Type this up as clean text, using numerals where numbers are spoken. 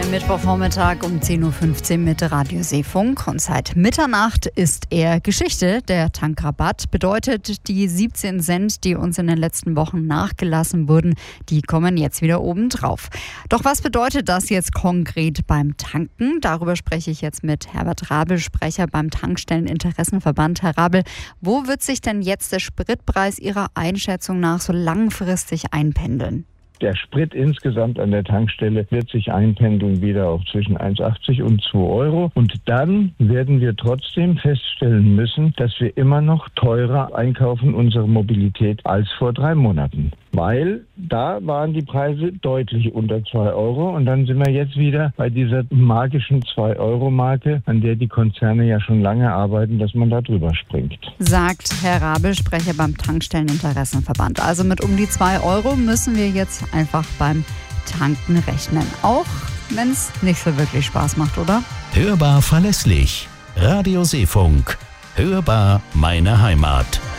Mittwochvormittag um 10.15 Uhr mit Radio Seefunk. Und seit Mitternacht ist er Geschichte. Der Tankrabatt bedeutet, die 17 Cent, die uns in den letzten Wochen nachgelassen wurden, die kommen jetzt wieder oben drauf. Doch was bedeutet das jetzt konkret beim Tanken? Darüber spreche ich jetzt mit Herbert Rabel, Sprecher beim Tankstelleninteressenverband. Herr Rabel, wo wird sich denn jetzt der Spritpreis Ihrer Einschätzung nach so langfristig einpendeln? Der Sprit insgesamt an der Tankstelle wird sich einpendeln wieder auf zwischen 1,80 und 2 Euro. Und dann werden wir trotzdem feststellen müssen, dass wir immer noch teurer einkaufen, unsere Mobilität, als vor 3 Monaten. Weil da waren die Preise deutlich unter 2 Euro. Und dann sind wir jetzt wieder bei dieser magischen 2-Euro-Marke, an der die Konzerne ja schon lange arbeiten, dass man da drüber springt. Sagt Herr Rabel, Sprecher beim Tankstelleninteressenverband. Also mit um die 2 Euro müssen wir jetzt einfach beim Tanken rechnen. Auch wenn es nicht so wirklich Spaß macht, oder? Hörbar verlässlich. Radio Seefunk. Hörbar meine Heimat.